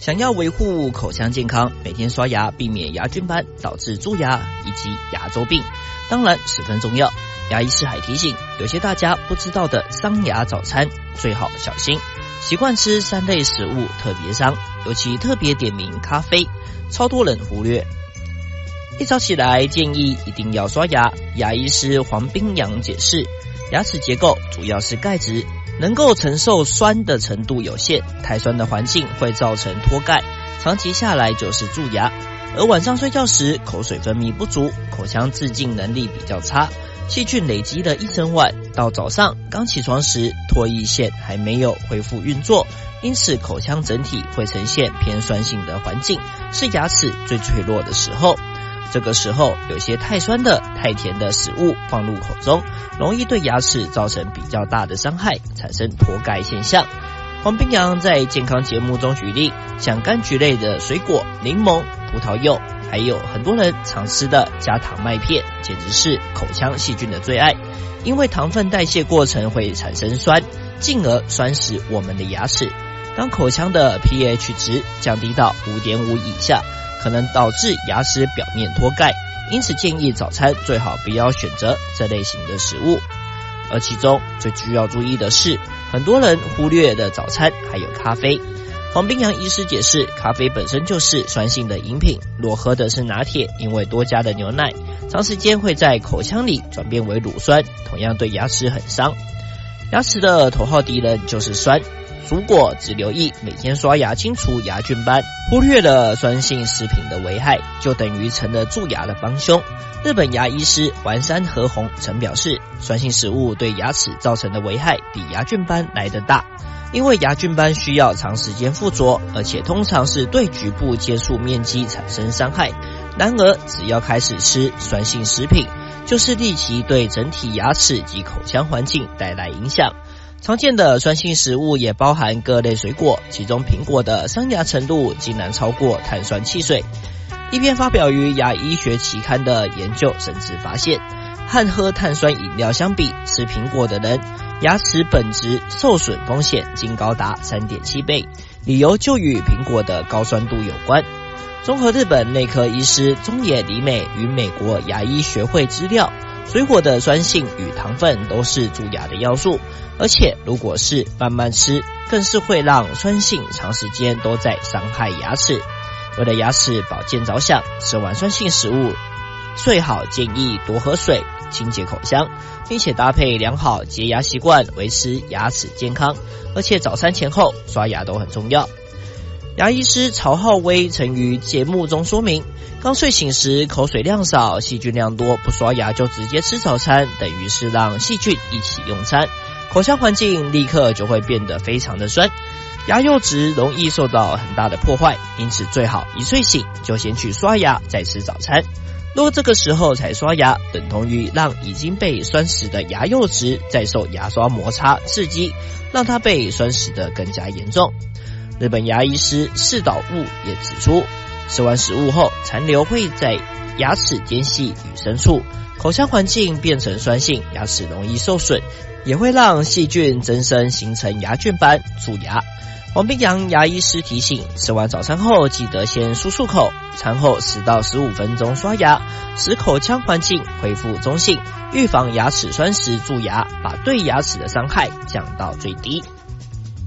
想要维护口腔健康，每天刷牙，避免牙菌斑导致蛀牙以及牙周病，当然十分重要。牙医师还提醒，有些大家不知道的伤牙早餐最好小心。习惯吃3类食物特别伤，尤其特别点名咖啡，超多人忽略。一早起来建议一定要刷牙，牙医师黄冰洋解释，牙齿结构主要是钙质，能够承受酸的程度有限，太酸的环境会造成脱钙，长期下来就是蛀牙。而晚上睡觉时口水分泌不足，口腔自净能力比较差，细菌累积了一整晚，到早上刚起床时唾液腺还没有恢复运作，因此口腔整体会呈现偏酸性的环境，是牙齿最脆弱的时候。这个时候有些太酸的太甜的食物放入口中，容易对牙齿造成比较大的伤害，产生脱钙现象。黄冰洋在健康节目中举例，像柑橘类的水果、柠檬、葡萄柚，还有很多人常吃的加糖麦片，简直是口腔细菌的最爱。因为糖分代谢过程会产生酸，进而酸蚀我们的牙齿。当口腔的 pH 值降低到 5.5 以下，可能导致牙齿表面脱钙，因此建议早餐最好不要选择这类型的食物。而其中最需要注意的是，很多人忽略的早餐还有咖啡。黄冰洋医师解释，咖啡本身就是酸性的饮品，若喝的是拿铁，因为多加的牛奶，长时间会在口腔里转变为乳酸，同样对牙齿很伤。牙齿的头号敌人就是酸，如果只留意每天刷牙清除牙菌斑，忽略了酸性食品的危害，就等于成了蛀牙的帮凶。日本牙医师丸山和弘曾表示，酸性食物对牙齿造成的危害比牙菌斑来得大，因为牙菌斑需要长时间附着，而且通常是对局部接触面积产生伤害。然而只要开始吃酸性食品，就是立即对整体牙齿及口腔环境带来影响。常见的酸性食物也包含各类水果，其中苹果的伤牙程度竟然超过碳酸汽水。一篇发表于牙医学期刊的研究甚至发现，和喝碳酸饮料相比，吃苹果的人牙齿本质受损风险竟高达 3.7 倍，理由就与苹果的高酸度有关。综合日本内科医师中野里美与美国牙医学会资料，水果的酸性与糖分都是蛀牙的要素，而且如果是慢慢吃，更是会让酸性长时间都在伤害牙齿。为了牙齿保健着想，吃完酸性食物最好建议多喝水，清洁口腔，并且搭配良好洁牙习惯，维持牙齿健康。而且早餐前后刷牙都很重要。牙医师曹浩威曾于节目中说明，刚睡醒时口水量少，细菌量多，不刷牙就直接吃早餐，等于是让细菌一起用餐，口腔环境立刻就会变得非常的酸，牙釉质容易受到很大的破坏，因此最好一睡醒就先去刷牙再吃早餐。若这个时候才刷牙，等同于让已经被酸蚀的牙釉质再受牙刷摩擦刺激，让它被酸蚀得更加严重。日本牙医师四岛悟也指出，吃完食物后残留会在牙齿间隙与深处，口腔环境变成酸性，牙齿容易受损，也会让细菌增生形成牙菌斑蛀牙。黄冰洋牙医师提醒，吃完早餐后记得先漱漱口，餐后10到15分钟刷牙，使口腔环境恢复中性，预防牙齿酸蚀蛀牙，把对牙齿的伤害降到最低。